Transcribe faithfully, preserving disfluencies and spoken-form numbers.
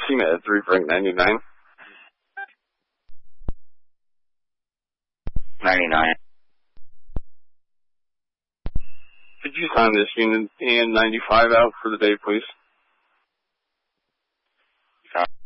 C M A three Frank ninety-nine. ninety-nine. Could you sign this unit and ninety-five out for the day, please?